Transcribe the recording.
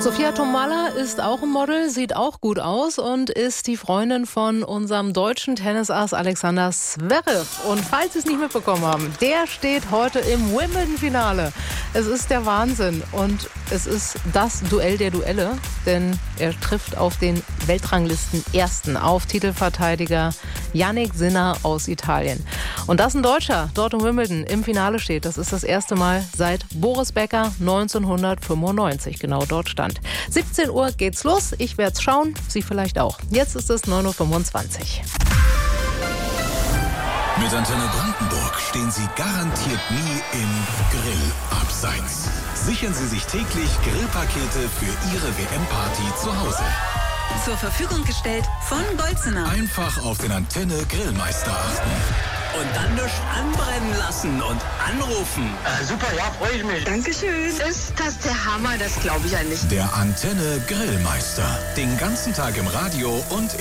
Sophia Tomalla ist auch ein Model, sieht auch gut aus und ist die Freundin von unserem deutschen Tennisass Alexander Zverev. Und falls Sie es nicht mitbekommen haben, der steht heute im Wimbledon-Finale. Es ist der Wahnsinn und es ist das Duell der Duelle, denn er trifft auf den Weltranglisten-Ersten, auf Titelverteidiger Jannik Sinner aus Italien. Und dass ein Deutscher dort in Wimbledon im Finale steht, das ist das erste Mal seit Boris Becker 1995 genau dort stand. 17 Uhr geht's los. Ich werde es schauen, Sie vielleicht auch. Jetzt ist es 9.25 Uhr. Mit Antenne Brandenburg stehen Sie garantiert nie im Grillabseits. Sichern Sie sich täglich Grillpakete für Ihre WM-Party zu Hause. Zur Verfügung gestellt von Bolzener. Einfach auf den Antenne Grillmeister achten. Und dann nicht anbrennen lassen und anrufen. Super, ja, freue ich mich. Dankeschön. Ist das der Hammer? Das glaube ich ja nicht. Der Antenne Grillmeister. Den ganzen Tag im Radio und